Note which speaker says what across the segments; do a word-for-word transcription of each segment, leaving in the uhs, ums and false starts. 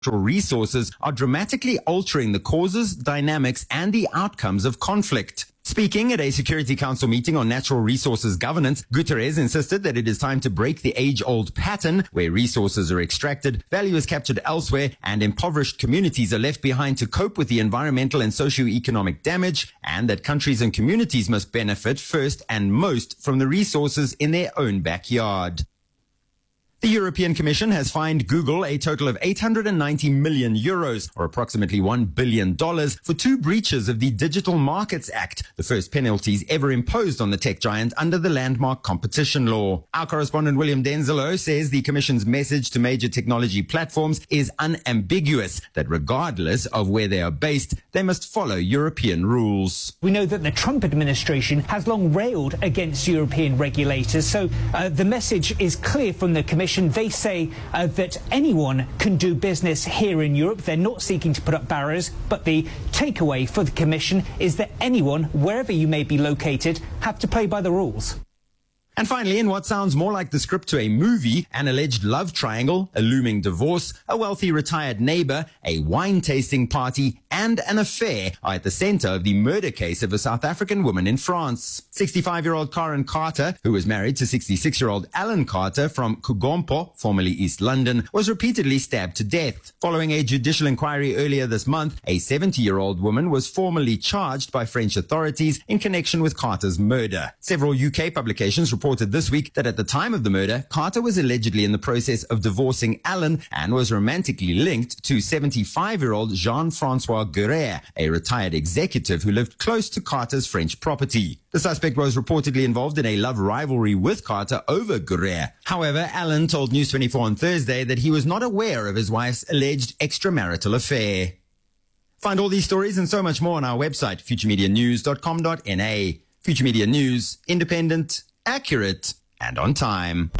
Speaker 1: resources are dramatically altering the causes, dynamics, and the outcomes of conflict. Speaking at a Security Council meeting on natural resources governance, Guterres insisted that it is time to break the age-old pattern where resources are extracted, value is captured elsewhere, and impoverished communities are left behind to cope with the environmental and socio-economic damage, and that countries and communities must benefit first and most from the resources in their own backyard. The European Commission has fined Google a total of eight hundred ninety million euros, or approximately one billion dollars, for two breaches of the Digital Markets Act, the first penalties ever imposed on the tech giant under the landmark competition law. Our correspondent William Denzelo says the Commission's message to major technology platforms is unambiguous, that regardless of where they are based, they must follow European rules.
Speaker 2: We know that the Trump administration has long railed against European regulators, so uh, the message is clear from the Commission. They say uh, that anyone can do business here in Europe. They're not seeking to put up barriers, but the takeaway for the Commission is that anyone, wherever you may be located, have to play by the rules.
Speaker 1: And finally, in what sounds more like the script to a movie, an alleged love triangle, a looming divorce, a wealthy retired neighbor, a wine-tasting party, and an affair are at the center of the murder case of a South African woman in France. sixty-five-year-old Karen Carter, who was married to sixty-six-year-old Alan Carter from Kugompo, formerly East London, was repeatedly stabbed to death. Following a judicial inquiry earlier this month, a seventy-year-old woman was formally charged by French authorities in connection with Carter's murder. Several U K publications reported this week that at the time of the murder, Carter was allegedly in the process of divorcing Alan and was romantically linked to seventy-five-year-old Jean-Francois Guerre, a retired executive who lived close to Carter's French property. The suspect was reportedly involved in a love rivalry with Carter over Guerre. However, Alan told News twenty-four on Thursday that he was not aware of his wife's alleged extramarital affair. Find all these stories and so much more on our website, future media news dot com dot n a. Future Media News, independent, accurate, and on time.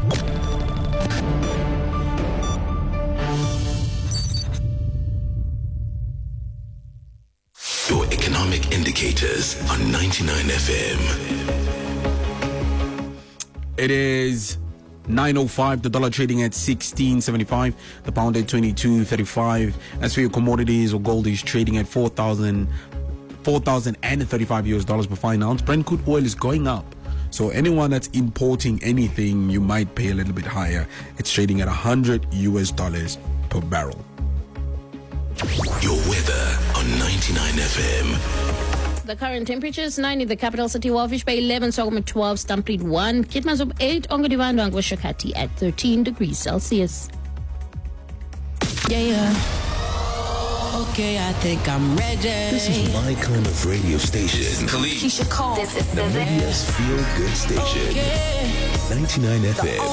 Speaker 3: Your economic indicators on ninety-nine F M.
Speaker 4: It is nine oh five, the dollar trading at sixteen seventy-five, the pound at twenty-two thirty-five. As for your commodities, or gold is trading at four thousand thirty-five U S dollars per fine ounce. Brent crude oil is going up. So anyone that's importing anything, you might pay a little bit higher. It's trading at one hundred U S dollars per barrel.
Speaker 3: Your weather on ninety-nine F M.
Speaker 5: The current temperature is nine in the capital city, Walvish Bay eleven, Sokom at twelve, Stamford one, Kitmazob eight, Ongodiwando, Angwashakati at thirteen degrees Celsius.
Speaker 6: Yeah, yeah. Okay, I think I'm ready.
Speaker 3: This is my kind of radio station.
Speaker 6: Keisha Cole.
Speaker 3: This is the Maria's Feel Good Station.
Speaker 6: Okay.
Speaker 3: ninety-nine F M.